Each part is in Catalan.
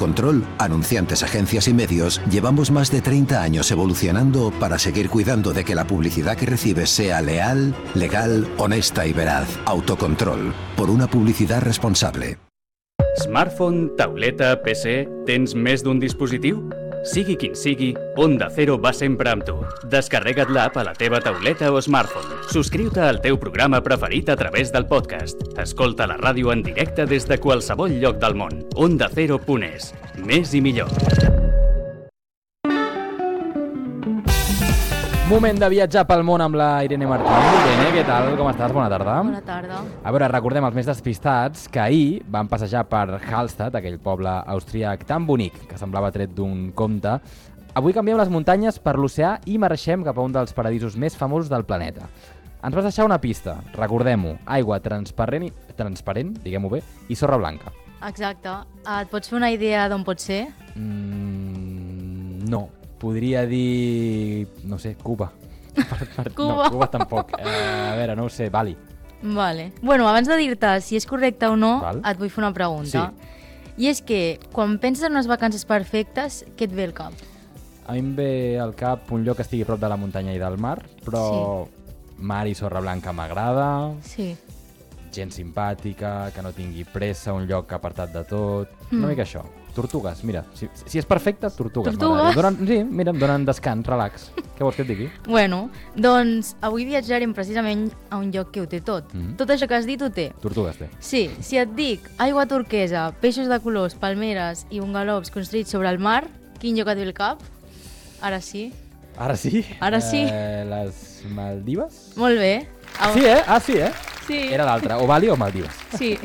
Autocontrol, anunciantes, agencias y medios, llevamos más de 30 años evolucionando para seguir cuidando de que la publicidad que recibes sea leal, legal, honesta y veraz. Autocontrol, por una publicidad responsable. Smartphone, tauleta, PC... Tens més d'un dispositiu? Sigui quin sigui, Onda Cero va sempre amb tu. Descarrega't l'app a la teva tauleta o smartphone. Subscriu-te al teu programa preferit a través del podcast. Escolta la ràdio en directe des de qualsevol lloc del món. OndaCero.es. Més i millor. Moment de viatjar pel món amb la Irene Martín. Irene, què tal? Com estàs? Bona tarda. Bona tarda. A veure, recordem els més despistats que ahir van passejar per Hallstatt, aquell poble austríac tan bonic que semblava tret d'un conte. Avui canviem les muntanyes per l'oceà i marxem cap a un dels paradisos més famosos del planeta. Ens vas deixar una pista, recordem-ho, aigua transparent, diguem-ho bé, i sorra blanca. Exacte. Et pots fer una idea d'on pot ser? No. Podria dir, no sé, Cuba. Cuba? No, Cuba tampoc. A veure, no ho sé, Bali. Vale. Bueno, abans de dir-te si és correcte o no, Val. et vull fer una pregunta. Sí. I és que, quan penses en unes vacances perfectes, què et ve al cap? A mi em ve al cap un lloc que estigui a prop de la muntanya i del mar, però mar i sorra blanca m'agrada, Sí. gent simpàtica, que no tingui pressa, un lloc apartat de tot, una mica això. Tortugues, mira, si és perfecte, tortugues. Tortugues? Mira, em donen descans, relax. Què vols que et digui? Bueno, doncs avui viatjarem precisament a un lloc que ho té tot. Tot això que has dit ho té. Tortugues té. Sí, si et dic aigua turquesa, peixos de colors, palmeres i bungalows construïts sobre el mar, quin lloc et ve al cap? Ara sí. Ara sí? Ara sí. Les Maldives? Molt bé. Sí, eh? Ah, sí, eh? Sí. Era l'altre, o Bali o Maldives. Sí.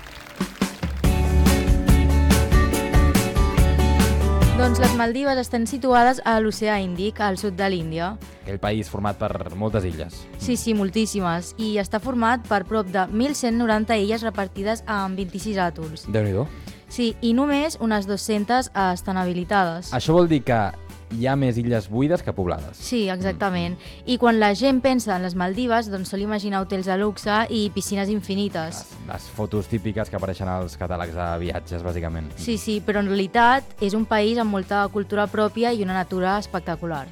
Doncs les Maldives estan situades a l'oceà Índic, al sud de l'Índia. Aquell país format per moltes illes. Sí, moltíssimes. I està format per prop de 1.190 illes repartides en 26 àtols. Déu-n'hi-do. Sí, i només unes 200 estan habilitades. Això vol dir que hi ha més illes buides que poblades. Sí, exactament. I quan la gent pensa en les Maldives, doncs sol imaginar hotels de luxe i piscines infinites. Les fotos típiques que apareixen als catàlegs de viatges, bàsicament. Sí, però en realitat és un país amb molta cultura pròpia i una natura espectacular.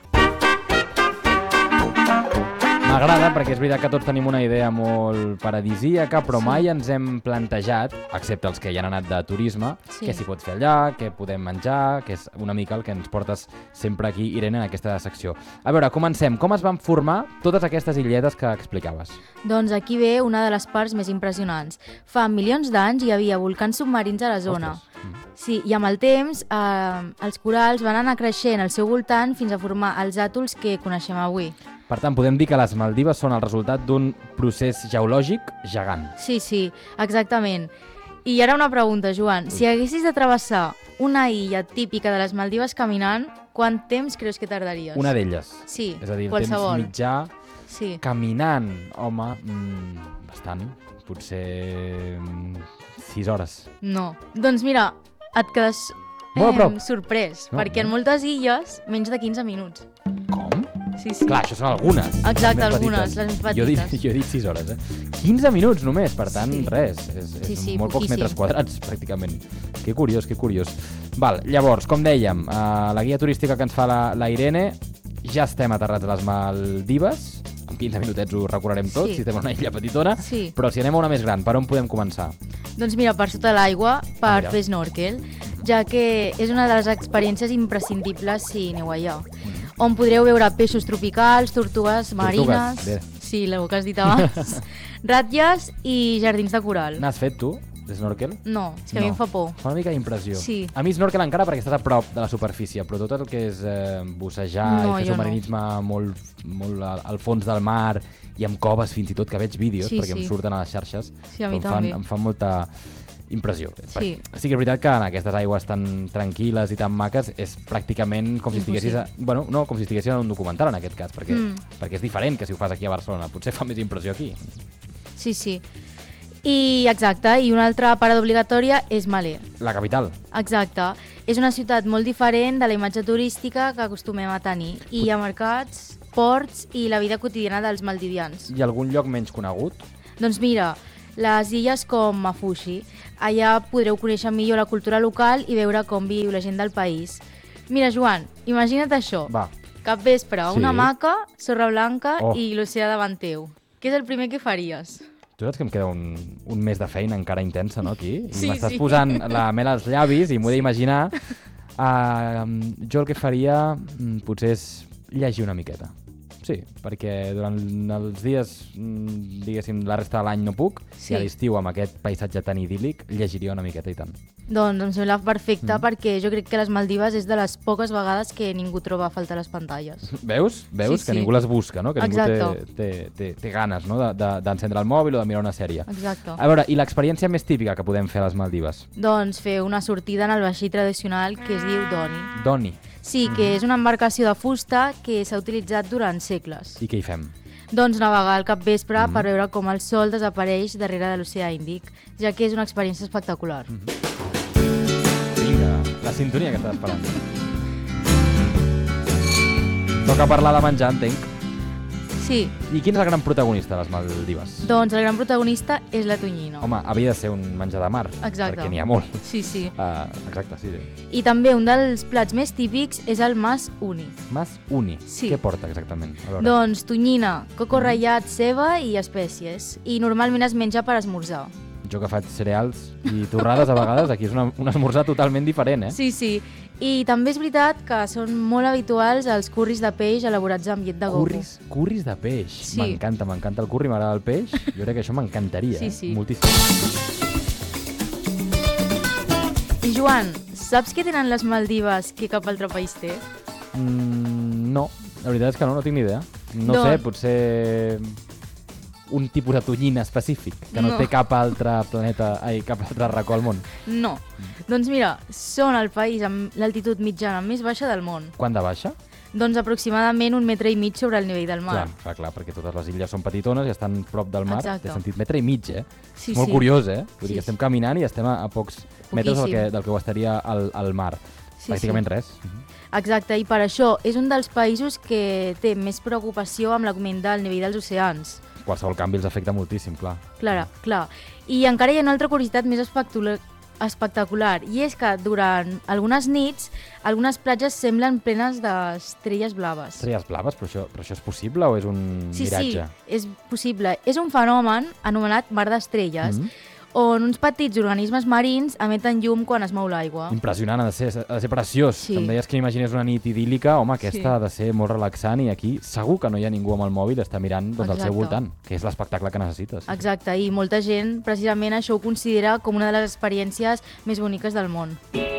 M'agrada perquè és veritat que tots tenim una idea molt paradisíaca, però mai ens hem plantejat, excepte els que hi han anat de turisme, què s'hi pot fer allà, què podem menjar, que és una mica el que ens portes sempre aquí, Irene, en aquesta secció. A veure, comencem. Com es van formar totes aquestes illetes que explicaves? Doncs aquí ve una de les parts més impressionants. Fa milions d'anys hi havia volcans submarins a la zona. Sí, i amb el temps els corals van anar creixent al seu voltant fins a formar els àtols que coneixem avui. Per tant, podem dir que les Maldives són el resultat d'un procés geològic gegant. Sí, exactament. I ara una pregunta, Joan. Si haguessis de travessar una illa típica de les Maldives caminant, quant temps creus que tardaries? Una d'elles. Sí, és a dir, qualsevol. temps mitjà, sí. Caminant, home, bastant, potser 6 hores. No. Doncs mira, et quedes sorprès, perquè en moltes illes menys de 15 minuts. Com? Sí. Clar, això són algunes. Exacte, les algunes, les més petites. Jo he dit 6 hores, 15 minuts només, per tant, res. És molt pocs poquíssim. metres quadrats, pràcticament. Que curiós. Val, llavors, com dèiem, la guia turística que ens fa la Irene, ja estem aterrats a les Maldives, en 15 minutets ho recorrerem tot, si estem en una illa petitona, però si anem a una més gran, per on podem començar? Doncs mira, per sota l'aigua, per fer snorkel, ja que és una de les experiències imprescindibles si aneu allà. On podreu veure peixos tropicals, tortugues marines... Sí, el que has dit abans. Ratlles i jardins de coral. N'has fet tu, snorkel? No, és que a mi em fa por. Fa una mica d'impressió. Sí. A mi snorkel encara perquè estàs a prop de la superfície, però tot el que és bussejar i fer submarinisme molt al fons del mar i amb coves fins i tot, que veig vídeos perquè em surten a les xarxes, em fan molta impressió. Sí que és veritat que en aquestes aigües tan tranquil·les i tan maques és pràcticament com si estiguessis com si estiguessis en un documental en aquest cas, perquè és diferent que si ho fas aquí a Barcelona, potser fa més impressió aquí. Sí. I exacte, i una altra parada obligatòria és Malé. La capital. Exacte. És una ciutat molt diferent de la imatge turística que acostumem a tenir. I hi ha mercats, ports i la vida quotidiana dels maldivians. I algun lloc menys conegut? Doncs mira, les illes com Mafushi. Allà podreu conèixer millor la cultura local i veure com viu la gent del país. Mira, Joan, imagina't això. Va. Capvespre, una hamaca, sorra blanca i l'oceà davant teu. Què és el primer que faries? Tu saps que em queda un mes de feina encara intensa, no, aquí? I m'estàs posant la mel als llavis i m'ho he d'imaginar. Jo el que faria potser és llegir una miqueta. Sí, perquè durant els dies, diguéssim, la resta de l'any no puc, i a l'estiu amb aquest paisatge tan idíl·lic llegiria una miqueta i tant. Doncs em sembla perfecte perquè jo crec que les Maldives és de les poques vegades que ningú troba a faltar les pantalles. Veus? Que ningú les busca, no? Que ningú té ganes, no? d'encendre el mòbil o de mirar una sèrie. Exacte. A veure, i l'experiència més típica que podem fer a les Maldives? Doncs fer una sortida en el vaixell tradicional que es diu Doni. Doni. Sí, que és una embarcació de fusta que s'ha utilitzat durant segles. I què hi fem? Doncs navegar al capvespre per veure com el sol desapareix darrere de l'oceà Índic, ja que és una experiència espectacular. Vinga, la sintonia que estàs esperant. Toca parlar de menjar, entenc. Sí. I quin és el gran protagonista de les Maldives? Doncs el gran protagonista és la tonyina. Home, havia de ser un menjar de mar. Exacte. Perquè n'hi ha molt. Sí. Exacte, sí. I també un dels plats més típics és el mas uni. Mas uni? Sí. Què porta exactament? Doncs tonyina, coco ratllat, ceba i espècies. I normalment es menja per esmorzar. Jo que faig cereals i torrades a vegades, aquí és un esmorzar totalment diferent, eh? Sí. I també és veritat que són molt habituals els curris de peix elaborats amb llet de coco. Curris de peix? Sí. M'encanta el curri, m'agrada el peix. Jo crec que això m'encantaria, sí. Moltíssim. I Joan, saps què tenen les Maldives que cap altre país té? No, la veritat és que no tinc ni idea. No sé, potser un tipus de tonyina específic que no té cap altre racó al món. No. Doncs mira, són el país amb l'altitud mitjana més baixa del món. Quant de baixa? Doncs aproximadament 1,5 metres sobre el nivell del mar. Clar, perquè totes les illes són petitones i estan prop del mar. Exacte. Té sentit 1,5 metres, eh? Sí, molt curiós, eh? Vull dir que estem caminant i estem a pocs metres del que ho estaria al mar. Pràcticament res. Exacte, i per això és un dels països que té més preocupació amb l'augment del nivell dels oceans. Qualsevol canvi els afecta moltíssim, clar. Clar. I encara hi ha una altra curiositat més espectacular, i és que durant algunes nits algunes platges semblen plenes d'estrelles blaves. Estrelles blaves? Però això és possible o és un miratge? Sí, és possible. És un fenomen anomenat mar d'estrelles, on uns petits organismes marins emeten llum quan es mou l'aigua. Impressionant, ha de ser preciós. Sí. Em deies que m'imagines una nit idíl·lica, home, aquesta ha de ser molt relaxant i aquí segur que no hi ha ningú amb el mòbil, està mirant al seu voltant, que és l'espectacle que necessites. Exacte, i molta gent precisament això ho considera com una de les experiències més boniques del món.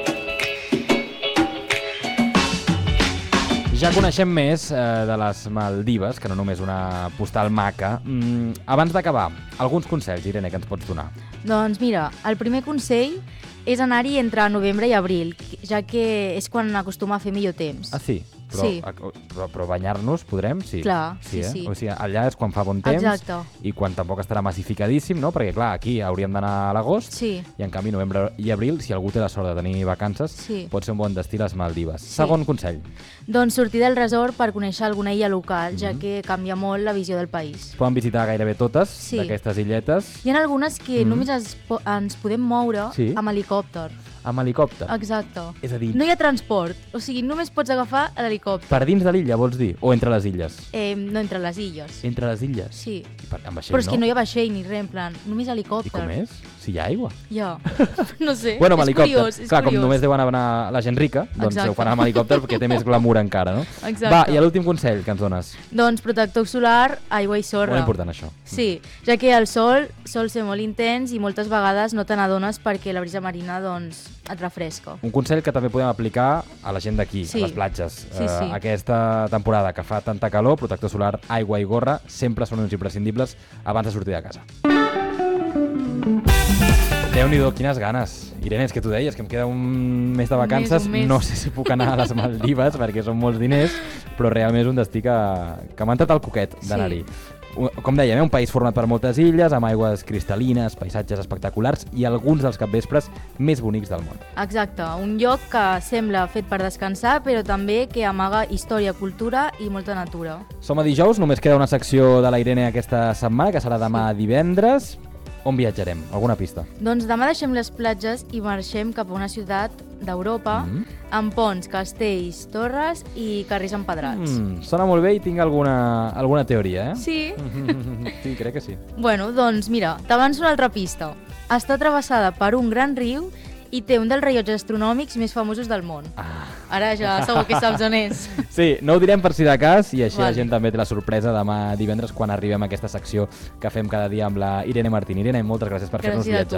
Ja coneixem més de les Maldives, que no només una postal maca. Abans d'acabar, alguns consells, Irene, que ens pots donar? Doncs mira, el primer consell és anar-hi entre novembre i abril, ja que és quan acostuma a fer millor temps. Ah, sí? Però banyar-nos podrem? Sí. Clar, sí. O sigui, allà és quan fa bon temps. Exacte. I quan tampoc estarà massificadíssim, no? Perquè, clar, aquí hauríem d'anar a l'agost i, en canvi, novembre i abril, si algú té la sort de tenir vacances, pot ser un bon destí a les Maldives. Segon consell. Doncs sortir del resort per conèixer alguna illa local, ja que canvia molt la visió del país. Poden visitar gairebé totes d'aquestes illetes. Hi ha algunes que només ens podem moure amb helicòpter. Amb helicòpter? Exacte. És a dir... No hi ha transport, o sigui, només pots agafar l'helicòpter. Per dins de l'illa, vols dir? O entre les illes? No, entre les illes. Entre les illes? Sí. Amb vaixell, però és que no hi ha vaixell ni res, en plan, només helicòpter. I com és? Si hi ha aigua? Ja, no sé, bueno, és curiós. Clar, com només deuen anar la gent rica, doncs ho fan amb helicòpter perquè té més glamour encara, no? Exacte. Va, i l'últim consell que ens dones? Doncs protector solar, aigua i sorra. Molt important, això. Sí, ja que el sol sol ser molt intens i moltes vegades no te n'adones perquè la brisa marina, doncs, et refresca. Un consell que també podem aplicar a la gent d'aquí, a les platges. Aquesta temporada que fa tanta calor, protector solar, aigua i gorra, sempre són uns imprescindibles abans de sortir de casa. Déu-n'hi-do, quines ganes. Irene, és que tu deies que em queda un mes de vacances. Un mes. No sé si puc anar a les Maldives perquè són molts diners, però realment és un destí que m'ha entrat el coquet d'anar-hi. Com dèiem, un país format per moltes illes, amb aigües cristal·lines, paisatges espectaculars i alguns dels capvespres més bonics del món. Exacte, un lloc que sembla fet per descansar, però també que amaga història, cultura i molta natura. Som a dijous, només queda una secció de la Irene aquesta setmana, que serà demà divendres. On viatjarem? Alguna pista? Doncs demà deixem les platges i marxem cap a una ciutat d'Europa amb ponts, castells, torres i carrers empedrats. Sona molt bé i tinc alguna teoria, eh? Sí. Sí, crec que sí. Bueno, doncs mira, t'avanço una altra pista. Està travessada per un gran riu i té un dels rellotges astronòmics més famosos del món. Ara ja segur que saps on és. Sí, no ho direm per si de cas i així la gent també té la sorpresa demà divendres quan arribem a aquesta secció que fem cada dia amb la Irene Martín. Irene, moltes gràcies per fer-nos viatjar.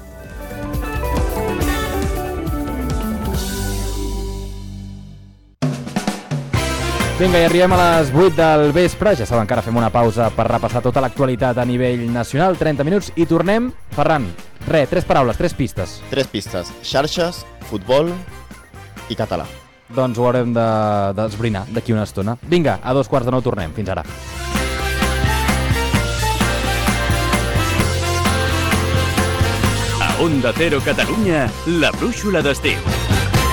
Vinga, i arribem a les 8 del vespre. Ja saben que ara fem una pausa per repassar tota l'actualitat a nivell nacional, 30 minuts, i tornem. Ferran, 3 paraules, 3 pistes. 3 pistes. Xarxes, futbol i català. Doncs ho haurem d'esbrinar d'aquí una estona. Vinga, a 8:45 tornem. Fins ara. A Onda Cero Catalunya, la brúixola d'estiu.